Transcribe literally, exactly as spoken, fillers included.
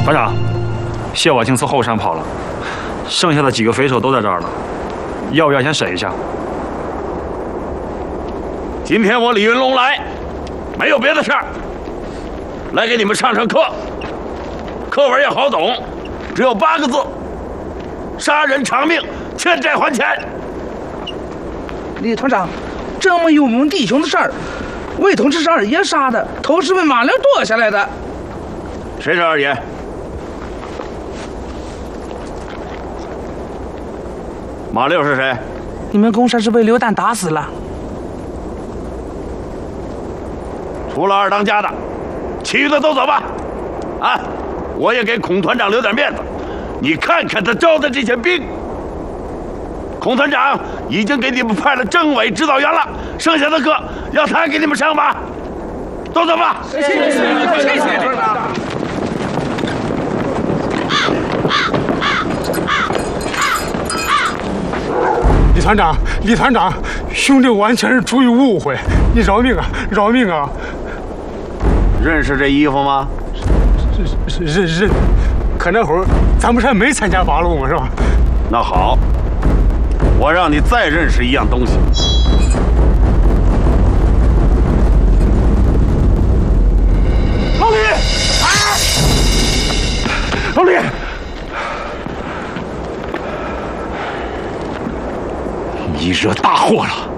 团长，谢婉清从后山跑了，剩下的几个匪首都在这儿了，要不要先审一下？ 今天我李云龙来，没有别的事儿，来给你们上上课。课文也好懂，只有八个字：杀人偿命，欠债还钱。 李团长，这么有名弟兄的事儿，魏同志是二爷杀的，头是被马良剁下来的。 谁是二爷？马六是谁？ 你们公山是被刘旦打死了。 除了二当家的，其余的都走吧。啊，我也给孔团长留点面子。你看看他招的这些兵，孔团长已经给你们派了政委指导员了，剩下的课要他给你们上吧。都走吧。谢谢谢谢谢谢团长。 李团长，李团长，兄弟完全是出于误会，你饶命啊，饶命啊！ 认识这衣服吗？ 认认认，可那会儿咱不是还没参加八路吗？是吧？ 那好，我让你再认识一样东西。老李，啊！老李，你惹大祸了。